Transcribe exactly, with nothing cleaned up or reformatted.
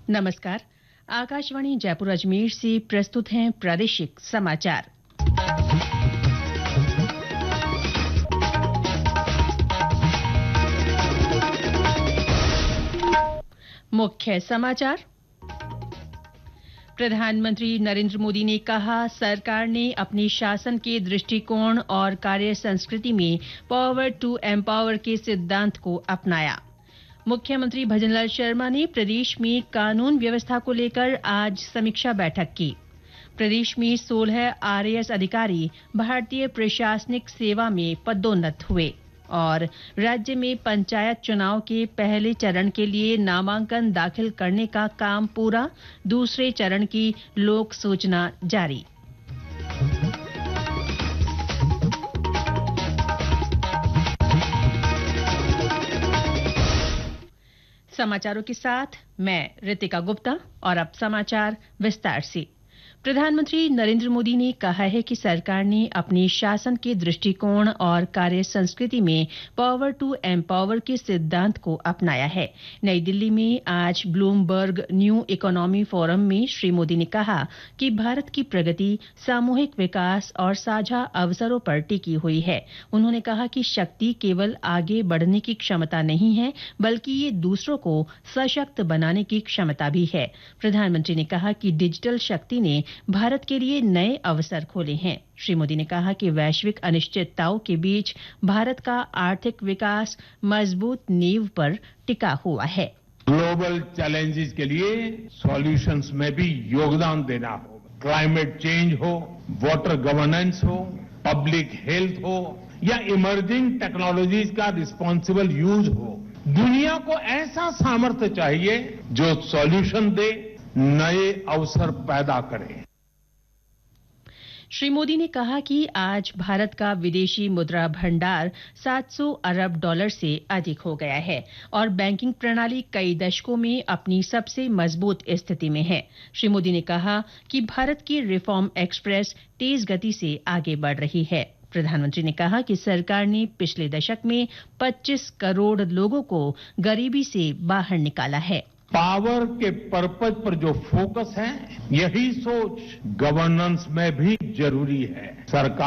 नमस्कार। आकाशवाणी जयपुर अजमेर से प्रस्तुत हैं प्रादेशिक समाचार। मुख्य समाचार। प्रधानमंत्री नरेंद्र मोदी ने कहा, सरकार ने अपने शासन के दृष्टिकोण और कार्य संस्कृति में पावर टू एम्पावर के सिद्धांत को अपनाया। मुख्यमंत्री भजनलाल शर्मा ने प्रदेश में कानून व्यवस्था को लेकर आज समीक्षा बैठक की। प्रदेश में सोलह आरएएस अधिकारी भारतीय प्रशासनिक सेवा में पदोन्नत हुए और राज्य में पंचायत चुनाव के पहले चरण के लिए नामांकन दाखिल करने का काम पूरा, दूसरे चरण की लोक सूचना जारी। समाचारों के साथ मैं रितिका गुप्ता और अब समाचार विस्तार से। प्रधानमंत्री नरेंद्र मोदी ने कहा है कि सरकार ने अपने शासन के दृष्टिकोण और कार्य संस्कृति में पावर टू एम्पावर के सिद्धांत को अपनाया है। नई दिल्ली में आज ब्लूमबर्ग न्यू इकोनॉमी फोरम में श्री मोदी ने कहा कि भारत की प्रगति सामूहिक विकास और साझा अवसरों पर टिकी हुई है। उन्होंने कहा कि शक्ति केवल आगे बढ़ने की क्षमता नहीं है, बल्कि ये दूसरों को सशक्त बनाने की क्षमता भी है। प्रधानमंत्री ने कहा कि डिजिटल शक्ति ने भारत के लिए नए अवसर खोले हैं। श्री मोदी ने कहा कि वैश्विक अनिश्चितताओं के बीच भारत का आर्थिक विकास मजबूत नींव पर टिका हुआ है। ग्लोबल चैलेंजेस के लिए सॉल्यूशंस में भी योगदान देना होगा। क्लाइमेट चेंज हो, वाटर गवर्नेंस हो, पब्लिक हेल्थ हो या इमर्जिंग टेक्नोलॉजीज का रिस्पॉन्सिबल यूज हो, दुनिया को ऐसा सामर्थ्य चाहिए जो सॉल्यूशन दे, नए अवसर पैदा करें। श्री मोदी ने कहा कि आज भारत का विदेशी मुद्रा भंडार सात सौ अरब डॉलर से अधिक हो गया है और बैंकिंग प्रणाली कई दशकों में अपनी सबसे मजबूत स्थिति में है। श्री मोदी ने कहा कि भारत की रिफॉर्म एक्सप्रेस तेज गति से आगे बढ़ रही है। प्रधानमंत्री ने कहा कि सरकार ने पिछले दशक में पच्चीस करोड़ लोगों को गरीबी से बाहर निकाला है। पावर के पर्पज पर जो फोकस है, यही सोच गवर्नेंस में भी जरूरी है। सरकार